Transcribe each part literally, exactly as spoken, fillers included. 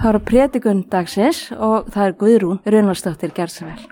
Það eru prédikun dagsins og það er Guðrún Runnarsdóttir, gjörðu svo vel.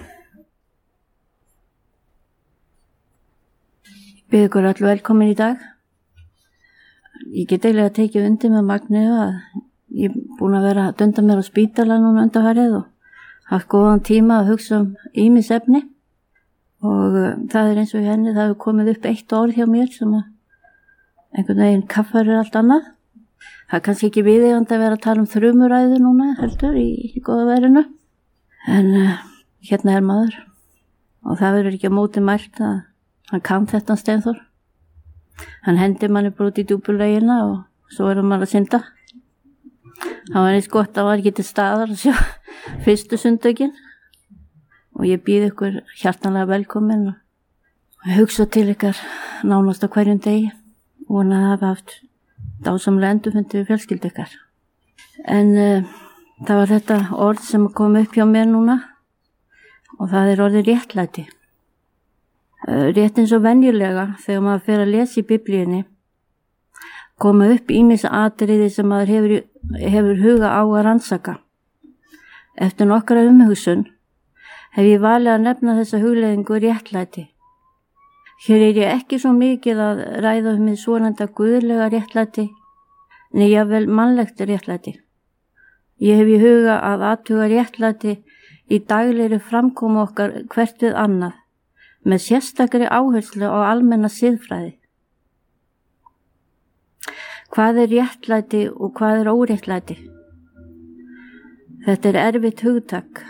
Ég bið ykkur öll velkomin í dag. Ég get eiginlega tekið undir með Magneu að ég er búin að vera að dunda mér á spítala núna undanfarið og haft góðan tíma að hugsa um ýmis efni og uh, það er eins og henni, það hefur komið upp eitt orð hjá mér sem að einhvern veginn kaffar er allt annað. Það er kannski ekki viðeigandi að vera að tala um þrumuræðu núna heldur í, í góða verinu en uh, hérna er maður og það verður ekki á móti mælt að hann kann þetta Steinþór. Hann hendi manni bara út í djúpulegina og svo er maður að synda. Það var eins gott að hann var ekki til staðar að sjá fyrstu sundökin og ég býð ykkur hjartanlega velkomin og hugsa til ykkar nánast á hverjum degi og vona að hafa haft dásamlega endurfundi við fjölskyldu ykkar. En uh, það var þetta orð sem kom upp hjá mér núna og það er orðið réttlæti. Uh, rétt eins og venjulega þegar maður fer að lesa í Biblíunni koma upp ýmis atriði sem maður hefur, hefur huga á að rannsaka. Eftir nokkra umhugsun hef ég valið að nefna þessa hugleiðingu réttlæti. Hér er ég ekki svo mikið að ræða um með svonefnda guðlega réttlæti, nei jafnvel mannlegt réttlæti. Ég hef í huga að athuga réttlæti í daglegri framkomu okkar hvert við annað, með sérstakri áherslu á almenna siðfræði. Hvað er réttlæti og hvað er óréttlæti? Þetta er erfitt hugtak.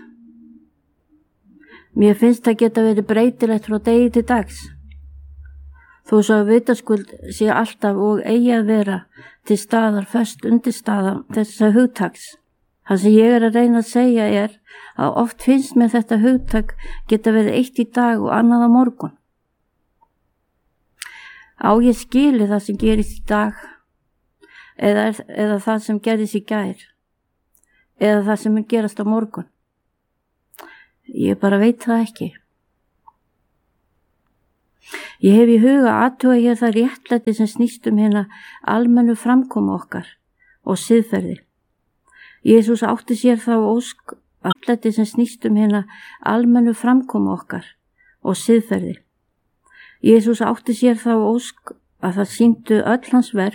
Mér finnst það geta verið breytilegt frá degi til dags. Þó svo að vitaskuld sé alltaf og eigi að vera til staðar föst undirstaða þessa hugtaks. Það sem ég er að reyna að segja er að oft finnst mér þetta hugtak geta verið eitt í dag og annað á morgun. Á ég skili það sem gerist í dag eða, eða það sem gerist í gær eða það sem mun gerast á morgun. Ég bara veit það ekki. Ég hef í huga aðtuga hér það réttlæti sem snýst um hérna almennu framkomu okkar og siðferði. Jesús átti sér þá ósk að réttlæti sem snýst um hérna almennu framkomu okkar og siðferði. Jesús átti sér þá ósk að það sýndu öll hans verk